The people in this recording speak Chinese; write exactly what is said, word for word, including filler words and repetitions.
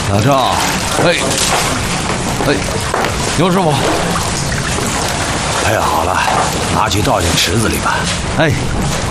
老赵，哎，哎，牛师傅， 哎呀，好了，拿去倒进池子里吧。 哎。